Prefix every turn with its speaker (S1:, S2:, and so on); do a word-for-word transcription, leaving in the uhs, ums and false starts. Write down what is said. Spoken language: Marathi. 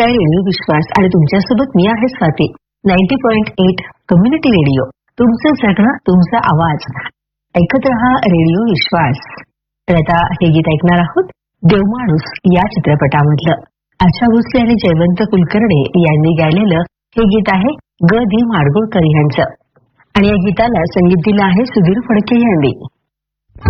S1: आहे रेडिओ विश्वास आणि तुमच्यासोबत मी आहे Swati. Ninety point eight community radio, तुमचं जगणं तुमचा आवाज. ऐकत रहा रेडिओ विश्वास. तर आता हे गीत ऐकणार आहोत देवमाणूस या चित्रपटामधलं. आशा भोसले आणि जयवंत कुलकर्णी यांनी गायलेलं हे गीत आहे ग धी माडगुळकर यांचं. आणि या गीताला संगीत दिलं आहे सुधीर फडके यांनी.